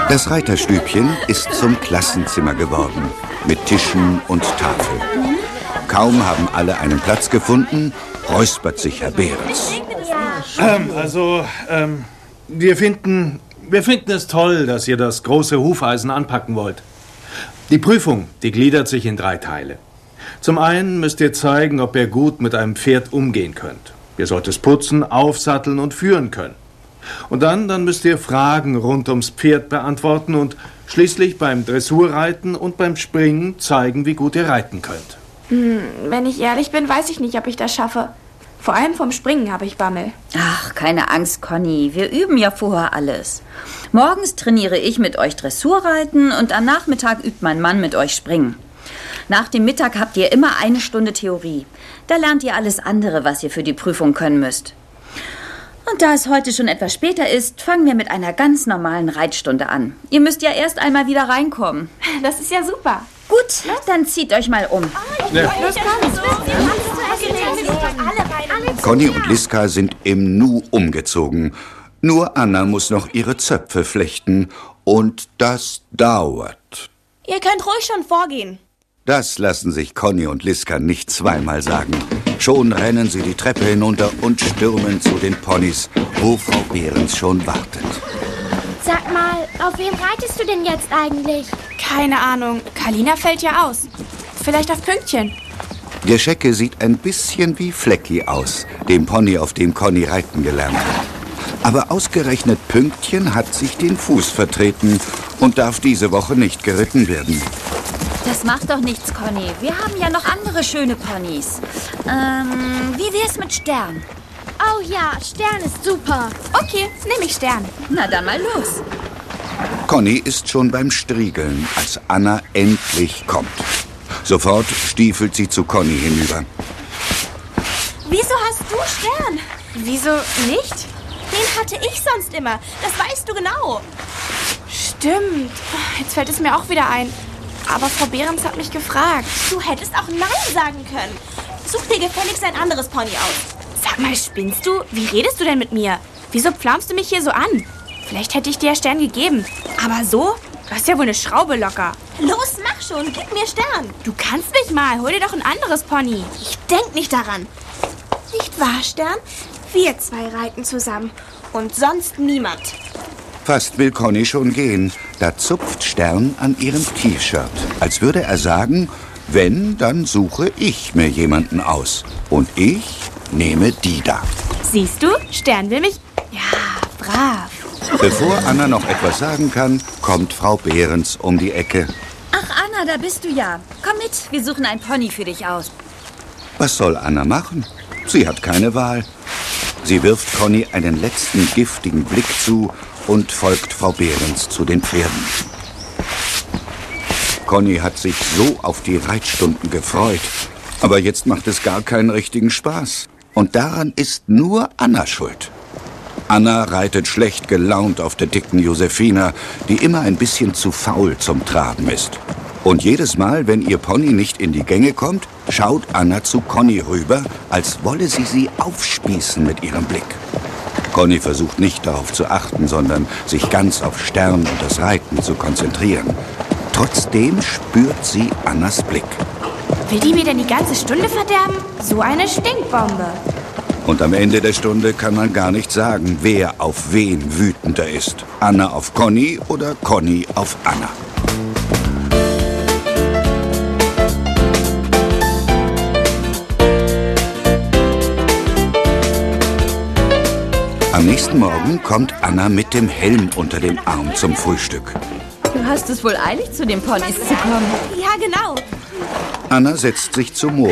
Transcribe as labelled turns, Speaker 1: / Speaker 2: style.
Speaker 1: Das Reiterstübchen ist zum Klassenzimmer geworden, mit Tischen und Tafel. Kaum haben alle einen Platz gefunden, räuspert sich Herr Behrens.
Speaker 2: Wir finden es toll, dass ihr das große Hufeisen anpacken wollt. Die Prüfung, die gliedert sich in 3 Teile. Zum einen müsst ihr zeigen, ob ihr gut mit einem Pferd umgehen könnt. Ihr sollt es putzen, aufsatteln und führen können. Und dann müsst ihr Fragen rund ums Pferd beantworten und schließlich beim Dressurreiten und beim Springen zeigen, wie gut ihr reiten könnt.
Speaker 3: Wenn ich ehrlich bin, weiß ich nicht, ob ich das schaffe. Vor allem vom Springen habe ich Bammel.
Speaker 4: Ach, keine Angst, Conny. Wir üben ja vorher alles. Morgens trainiere ich mit euch Dressurreiten und am Nachmittag übt mein Mann mit euch Springen. Nach dem Mittag habt ihr immer 1 Stunde Theorie. Da lernt ihr alles andere, was ihr für die Prüfung können müsst. Und da es heute schon etwas später ist, fangen wir mit einer ganz normalen Reitstunde an. Ihr müsst ja erst einmal wieder reinkommen.
Speaker 3: Das ist ja super.
Speaker 4: Gut, dann zieht euch mal um.
Speaker 1: Conny und Liska sind im Nu umgezogen. Nur Anna muss noch ihre Zöpfe flechten. Und das dauert.
Speaker 3: Ihr könnt ruhig schon vorgehen.
Speaker 1: Das lassen sich Conny und Liska nicht zweimal sagen. Schon rennen sie die Treppe hinunter und stürmen zu den Ponys, wo Frau Behrens schon wartet.
Speaker 5: Sag mal, auf wem reitest du denn jetzt eigentlich?
Speaker 3: Keine Ahnung. Kalina fällt ja aus. Vielleicht auf Pünktchen.
Speaker 1: Der Schecke sieht ein bisschen wie Flecki aus, dem Pony, auf dem Conny reiten gelernt hat. Aber ausgerechnet Pünktchen hat sich den Fuß vertreten und darf diese Woche nicht geritten werden.
Speaker 4: Das macht doch nichts, Conny. Wir haben ja noch andere schöne Ponys. Wie wär's mit Stern?
Speaker 5: Oh ja, Stern ist super.
Speaker 3: Okay, nehme ich Stern.
Speaker 4: Na, dann mal los.
Speaker 1: Conny ist schon beim Striegeln, als Anna endlich kommt. Sofort stiefelt sie zu Conny hinüber.
Speaker 3: Wieso hast du Stern? Wieso nicht? Den hatte ich sonst immer. Das weißt du genau. Stimmt. Jetzt fällt es mir auch wieder ein. Aber Frau Behrens hat mich gefragt. Du hättest auch Nein sagen können. Such dir gefälligst ein anderes Pony aus. Sag mal, spinnst du? Wie redest du denn mit mir? Wieso pflaumst du mich hier so an? Vielleicht hätte ich dir Stern gegeben. Aber so? Du hast ja wohl eine Schraube locker. Los, mach schon. Gib mir Stern. Du kannst nicht mal. Hol dir doch ein anderes Pony. Ich denk nicht daran. Nicht wahr, Stern? Wir 2 reiten zusammen. Und sonst niemand.
Speaker 1: Fast will Conny schon gehen. Da zupft Stern an ihrem T-Shirt, als würde er sagen, wenn, dann suche ich mir jemanden aus. Und ich nehme die da.
Speaker 3: Siehst du? Stern will mich... Ja, brav.
Speaker 1: Bevor Anna noch etwas sagen kann, kommt Frau Behrens um die Ecke.
Speaker 4: Ach, Anna, da bist du ja. Komm mit, wir suchen ein Pony für dich aus.
Speaker 1: Was soll Anna machen? Sie hat keine Wahl. Sie wirft Conny einen letzten giftigen Blick zu und folgt Frau Behrens zu den Pferden. Conny hat sich so auf die Reitstunden gefreut. Aber jetzt macht es gar keinen richtigen Spaß. Und daran ist nur Anna schuld. Anna reitet schlecht gelaunt auf der dicken Josefina, die immer ein bisschen zu faul zum Traben ist. Und jedes Mal, wenn ihr Pony nicht in die Gänge kommt, schaut Anna zu Conny rüber, als wolle sie aufspießen mit ihrem Blick. Conny versucht nicht darauf zu achten, sondern sich ganz auf Stern und das Reiten zu konzentrieren. Trotzdem spürt sie Annas Blick.
Speaker 3: Will die mir denn die ganze Stunde verderben? So eine Stinkbombe.
Speaker 1: Und am Ende der Stunde kann man gar nicht sagen, wer auf wen wütender ist. Anna auf Conny oder Conny auf Anna. Am nächsten Morgen kommt Anna mit dem Helm unter dem Arm zum Frühstück.
Speaker 4: Du hast es wohl eilig, zu den Ponys zu kommen.
Speaker 3: Ja, genau.
Speaker 1: Anna setzt sich zu Mo